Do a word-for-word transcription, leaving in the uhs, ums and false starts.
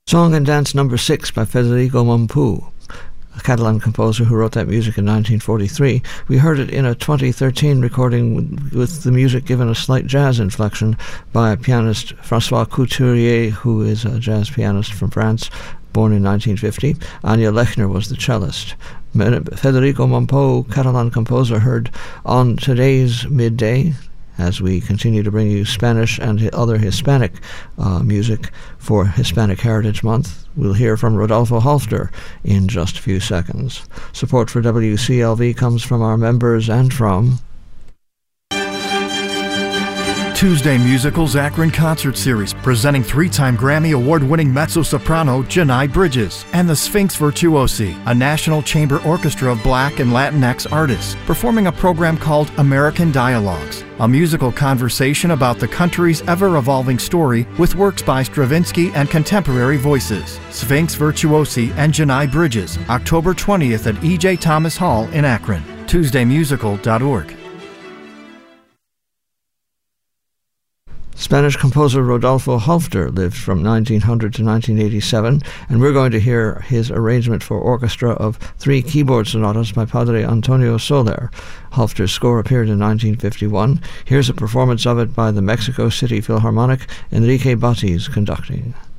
Song and Dance Number Six by Federico Mompou, a Catalan composer who wrote that music in nineteen forty-three. We heard it in a twenty thirteen recording with, with the music given a slight jazz inflection by pianist François Couturier, who is a jazz pianist from France, born in nineteen fifty. Anya Lechner was the cellist. Federico Mompou, Catalan composer, heard on today's Midday, as we continue to bring you Spanish and other Hispanic uh, music for Hispanic Heritage Month. We'll hear from Rodolfo Halfter in just a few seconds. Support for W C L V comes from our members and from Tuesday Musicals Akron Concert Series, presenting three-time Grammy Award-winning mezzo-soprano Janai Bridges, and the Sphinx Virtuosi, a National Chamber Orchestra of Black and Latinx artists, performing a program called American Dialogues, a musical conversation about the country's ever-evolving story with works by Stravinsky and contemporary voices. Sphinx Virtuosi and Janai Bridges, October twentieth at E J Thomas Hall in Akron. Tuesday Musical dot org. Spanish composer Rodolfo Halfter lived from nineteen hundred to nineteen eighty-seven, and we're going to hear his arrangement for orchestra of three keyboard sonatas by Padre Antonio Soler. Halfter's score appeared in nineteen fifty-one. Here's a performance of it by the Mexico City Philharmonic, Enrique Batiz conducting.